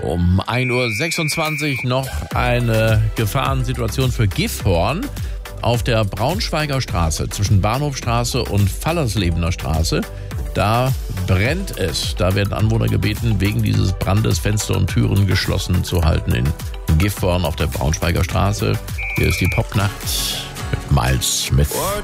Um 1.26 Uhr noch eine Gefahrensituation für Gifhorn auf der Braunschweiger Straße zwischen Bahnhofstraße und Fallerslebener Straße. Da brennt es. Da werden Anwohner gebeten, wegen dieses Brandes Fenster und Türen geschlossen zu halten in Gifhorn auf der Braunschweiger Straße. Hier ist die Popnacht mit Miles Smith.